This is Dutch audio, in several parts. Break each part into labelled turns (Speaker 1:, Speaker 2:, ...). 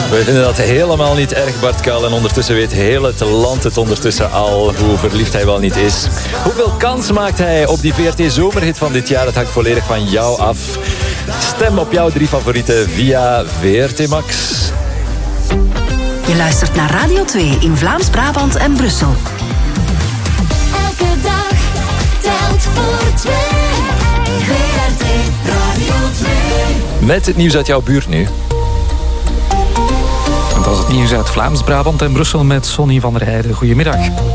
Speaker 1: We vinden dat helemaal niet erg, Bart Kuil. En ondertussen weet heel het land het ondertussen al hoe verliefd hij wel niet is. Hoeveel kans maakt hij op die VRT-zomerhit van dit jaar? Dat hangt volledig van jou af. Stem op jouw 3 favorieten via VRT Max.
Speaker 2: Je luistert naar Radio 2 in Vlaams-Brabant en Brussel.
Speaker 3: Elke dag telt voor 2. VRT Radio 2.
Speaker 1: Met het nieuws uit jouw buurt nu.
Speaker 4: En dat is het nieuws uit Vlaams-Brabant en Brussel met Sonny van der Heijden. Goedemiddag.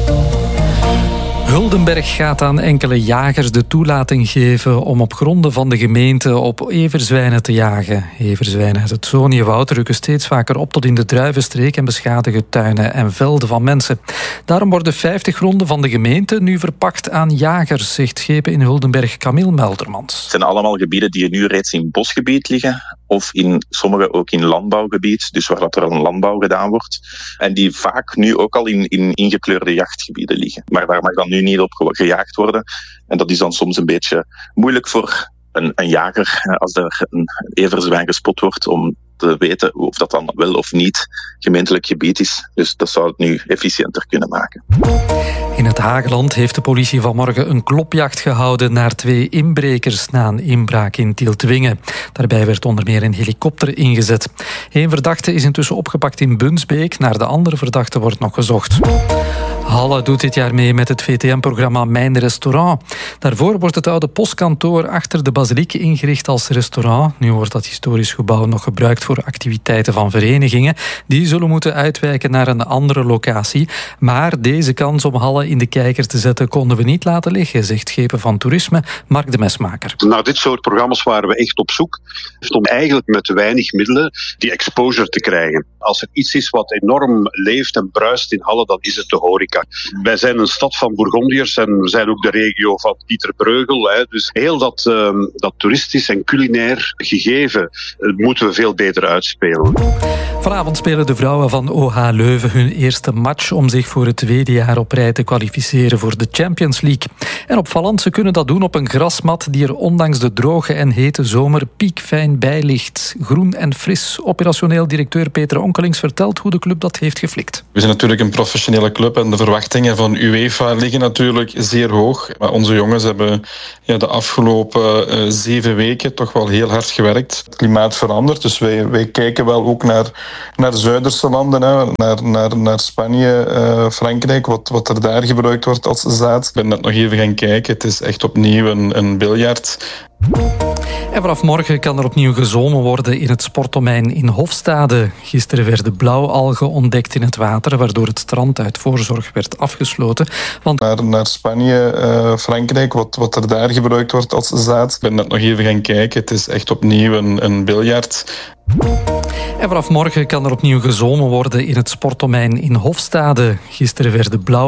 Speaker 4: Huldenberg gaat aan enkele jagers de toelating geven om op gronden van de gemeente op everzwijnen te jagen. Everzwijnen uit het Zoniewoud rukken steeds vaker op tot in de druivenstreek en beschadigen tuinen en velden van mensen. Daarom worden 50 gronden van de gemeente nu verpacht aan jagers, zegt schepen in Huldenberg Camille Meldermans.
Speaker 5: Het zijn allemaal gebieden die nu reeds in bosgebied liggen of in sommige ook in landbouwgebied, dus waar dat er een landbouw gedaan wordt. En die vaak nu ook al in ingekleurde jachtgebieden liggen. Maar daar mag dan nu niet op gejaagd worden. En dat is dan soms een beetje moeilijk voor een jager, als er een everzwijn gespot wordt, om te weten of dat dan wel of niet gemeentelijk gebied is. Dus dat zou het nu efficiënter kunnen maken.
Speaker 4: In het Hageland heeft de politie vanmorgen een klopjacht gehouden naar 2 inbrekers na een inbraak in Tieltwingen. Daarbij werd onder meer een helikopter ingezet. 1 verdachte is intussen opgepakt in Bunsbeek. Naar de andere verdachte wordt nog gezocht. Halle doet dit jaar mee met het VTM-programma Mijn Restaurant. Daarvoor wordt het oude postkantoor achter de basiliek ingericht als restaurant. Nu wordt dat historisch gebouw nog gebruikt voor activiteiten van verenigingen. Die zullen moeten uitwijken naar een andere locatie. Maar deze kans om Halle in de kijker te zetten konden we niet laten liggen, zegt schepen van toerisme Mark de Mesmaker.
Speaker 6: Naar dit soort programma's waren we echt op zoek om eigenlijk met weinig middelen die exposure te krijgen. Als er iets is wat enorm leeft en bruist in Halle, dan is het de horeca. Wij zijn een stad van Bourgondiërs en we zijn ook de regio van Pieter Bruegel. Dus heel dat toeristisch en culinair gegeven moeten we veel beter uitspelen.
Speaker 4: Vanavond spelen de vrouwen van OH Leuven hun eerste match om zich voor het 2e jaar op rij te kwalificeren voor de Champions League. En opvallend, ze kunnen dat doen op een grasmat die er ondanks de droge en hete zomer piekfijn bij ligt. Groen en fris. Operationeel directeur Peter Onkelings vertelt hoe de club dat heeft geflikt.
Speaker 7: We zijn natuurlijk een professionele club en de verwachtingen van UEFA liggen natuurlijk zeer hoog. Maar onze jongens hebben de afgelopen 7 weken toch wel heel hard gewerkt. Het klimaat verandert, dus wij kijken wel ook naar Zuiderse landen, naar Spanje, Frankrijk, wat er daar gebruikt wordt als zaad. Ik ben net nog even gaan kijken, het is echt opnieuw een biljart.
Speaker 4: En vanaf morgen kan er opnieuw gezwommen worden in het sportdomein in Hofstade. Gisteren werden blauwalgen ontdekt in het water, waardoor het strand uit voorzorg werd afgesloten.
Speaker 7: Naar Spanje, Frankrijk, wat er daar gebruikt wordt als zaad. Ik ben net nog even gaan kijken, het is echt opnieuw een biljart.
Speaker 4: En vanaf morgen kan er opnieuw gezwommen worden in het sportdomein in Hofstade. Gisteren werden blauw